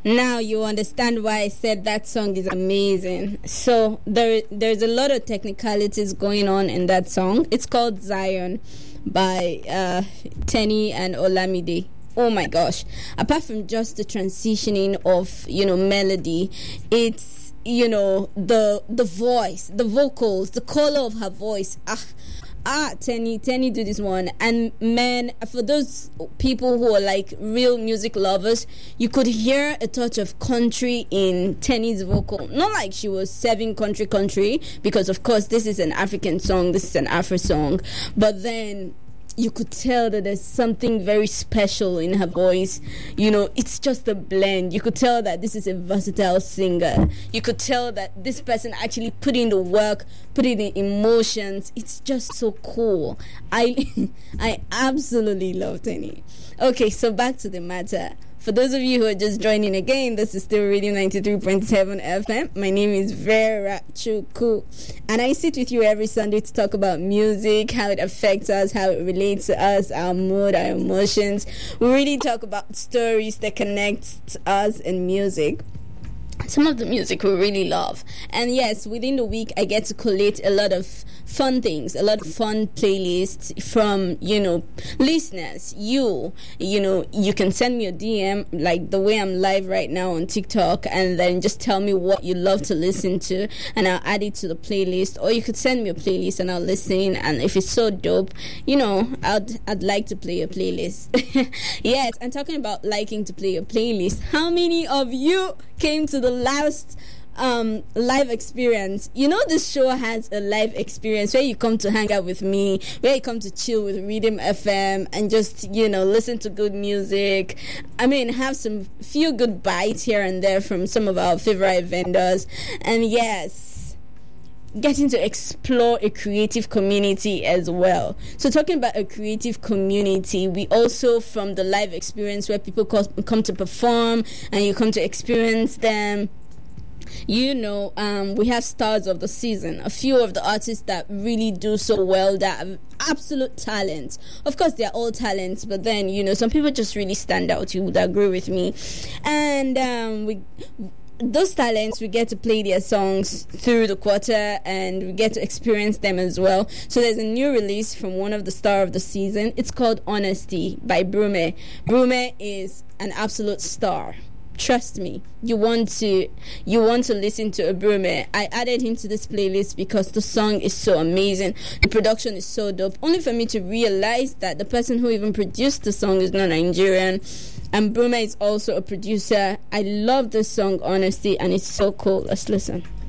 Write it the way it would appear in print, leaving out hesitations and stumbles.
Now you understand why I said that song is amazing. So there's a lot of technicalities going on in that song. It's called Zion by Tenny and Olamide. Oh my gosh. Apart from just the transitioning of, melody, it's, the voice, the vocals, the color of her voice. Tenny do this one. And man, for those people who are like real music lovers, you could hear a touch of country in Tenny's vocal. Not like she was serving country, because of course this is an African song, this is an Afro song, but then you could tell that there's something very special in her voice. It's just a blend. You could tell that this is a versatile singer. You could tell that this person actually put in the work, put in the emotions. It's just so cool. I absolutely love Tenny. Okay, so back to the matter. For those of you who are just joining again, this is still Radio 93.7 FM. My name is Vera Chuku, and I sit with you every Sunday to talk about music, how it affects us, how it relates to us, our mood, our emotions. We really talk about stories that connect us in music. Some of the music we really love. And yes, within the week I get to collate a lot of fun things, a lot of fun playlists from, listeners. You can send me a DM like the way I'm live right now on TikTok, and then just tell me what you love to listen to and I'll add it to the playlist. Or you could send me a playlist and I'll listen, and if it's so dope, I'd like to play a playlist. Yes, I'm talking about liking to play a playlist. How many of you came to the last live experience? This show has a live experience where you come to hang out with me, where you come to chill with Rhythm FM and just listen to good music. Have some few good bites here and there from some of our favorite vendors, and yes, getting to explore a creative community as well. So talking about a creative community, we also, from the live experience where people come to perform and you come to experience them, we have stars of the season, a few of the artists that really do so well, that have absolute talent. Of course, they're all talents, but then, some people just really stand out. You would agree with me. And those talents, we get to play their songs through the quarter and we get to experience them as well. So there's a new release from one of the star of the season. It's called Honesty by Brume. Brume is an absolute star. Trust me, you want to listen to a Brume. I added him to this playlist because the song is so amazing. The production is so dope. Only for me to realize that the person who even produced the song is not Nigerian. And Brume is also a producer. I love this song, Honesty, and it's so cool. Let's listen.